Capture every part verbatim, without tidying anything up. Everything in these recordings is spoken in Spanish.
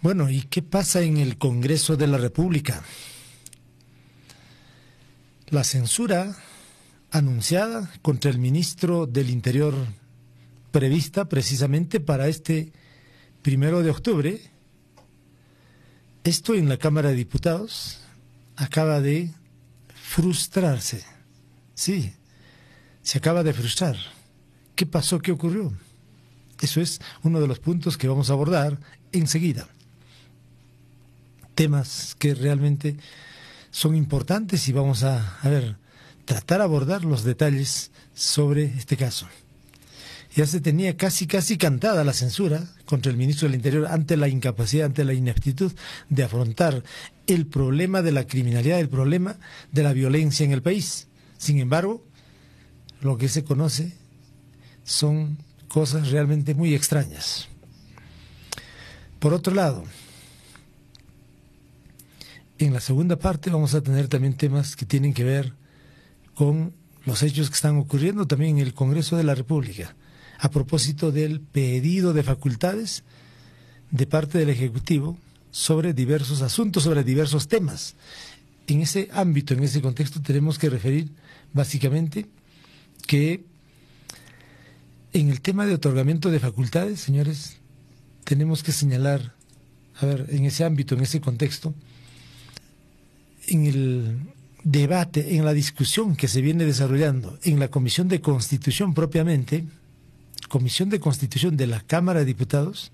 Bueno, ¿y qué pasa en el Congreso de la República? La censura anunciada contra el ministro del Interior, prevista precisamente para este primero de octubre, esto en la Cámara de Diputados acaba de frustrarse. Sí, se acaba de frustrar. ¿Qué pasó? ¿Qué ocurrió? Eso es uno de los puntos que vamos a abordar enseguida. Temas que realmente son importantes y vamos a, a ver, tratar de abordar los detalles sobre este caso. Ya se tenía casi, casi cantada la censura contra el ministro del Interior ante la incapacidad, ante la ineptitud de afrontar el problema de la criminalidad, el problema de la violencia en el país. Sin embargo, lo que se conoce son cosas realmente muy extrañas. Por otro lado, en la segunda parte vamos a tener también temas que tienen que ver con los hechos que están ocurriendo también en el Congreso de la República, a propósito del pedido de facultades de parte del Ejecutivo sobre diversos asuntos, sobre diversos temas. En ese ámbito, en ese contexto, tenemos que referir básicamente que en el tema de otorgamiento de facultades, señores, tenemos que señalar, a ver, en ese ámbito, en ese contexto, en el debate, en la discusión que se viene desarrollando en la Comisión de Constitución propiamente, Comisión de Constitución de la Cámara de Diputados,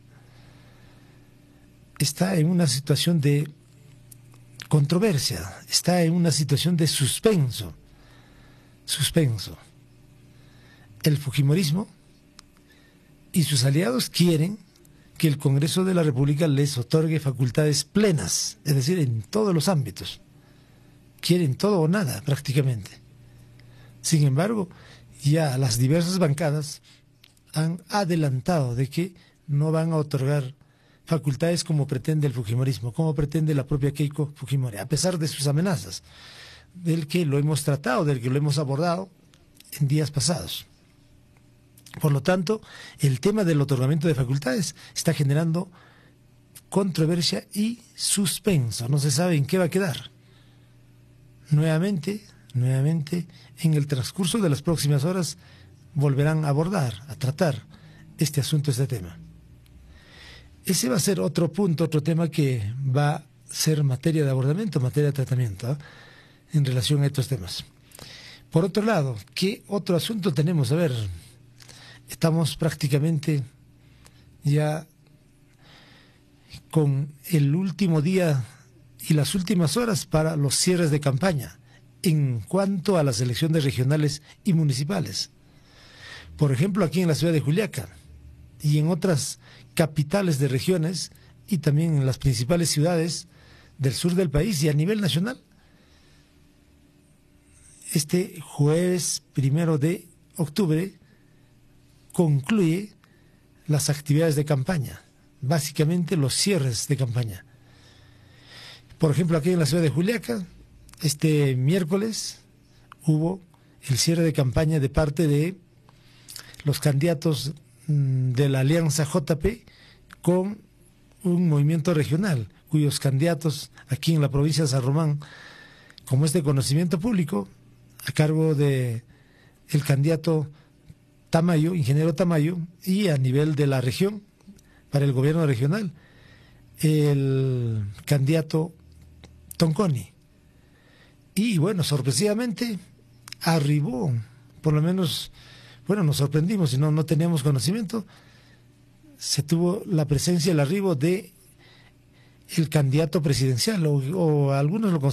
está en una situación de controversia, está en una situación de suspenso, suspenso. El fujimorismo y sus aliados quieren que el Congreso de la República les otorgue facultades plenas, es decir, en todos los ámbitos. Quieren todo o nada, prácticamente. Sin embargo, ya las diversas bancadas han adelantado de que no van a otorgar facultades como pretende el fujimorismo, como pretende la propia Keiko Fujimori, a pesar de sus amenazas, del que lo hemos tratado, del que lo hemos abordado en días pasados. Por lo tanto, el tema del otorgamiento de facultades está generando controversia y suspenso. No se sabe en qué va a quedar. Nuevamente, nuevamente, en el transcurso de las próximas horas volverán a abordar, a tratar este asunto, este tema. Ese va a ser otro punto, otro tema que va a ser materia de abordamiento, materia de tratamiento, ¿eh? en relación a estos temas. Por otro lado, ¿qué otro asunto tenemos? A ver, estamos prácticamente ya con el último día y las últimas horas para los cierres de campaña en cuanto a las elecciones regionales y municipales. Por ejemplo, aquí en la ciudad de Juliaca y en otras capitales de regiones y también en las principales ciudades del sur del país y a nivel nacional. Este jueves primero de octubre concluye las actividades de campaña, básicamente los cierres de campaña. Por ejemplo, aquí en la ciudad de Juliaca, este miércoles hubo el cierre de campaña de parte de los candidatos de la Alianza J P con un movimiento regional, cuyos candidatos aquí en la provincia de San Román, como es de conocimiento público, a cargo de el candidato Tamayo, ingeniero Tamayo, y a nivel de la región, para el gobierno regional, el candidato Tonconi. Y bueno, sorpresivamente arribó, por lo menos, bueno, nos sorprendimos y no, no teníamos conocimiento, se tuvo la presencia, el arribo de el candidato presidencial, o, o algunos lo